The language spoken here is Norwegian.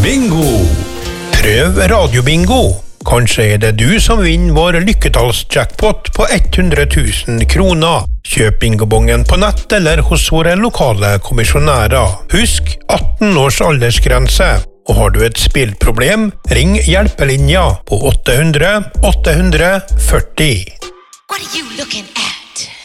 Bingo! Prøv radiobingo. Kanskje det du som vinner vår lykketallsjackpot på 100 000 kroner. Kjøp bingobongen på nett eller hos våre lokale kommisjonærer. Husk 18 års aldersgrense. Og har du et spillproblem, ring hjelpelinja på 800 840. What are you looking at?